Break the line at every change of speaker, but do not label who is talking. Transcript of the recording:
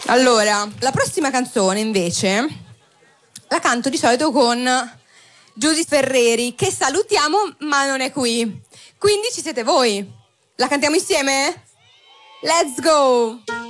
Allora, la prossima canzone invece la canto di solito con Giusy Ferreri, che salutiamo ma non è qui. Quindi ci siete voi. La cantiamo insieme? Let's go!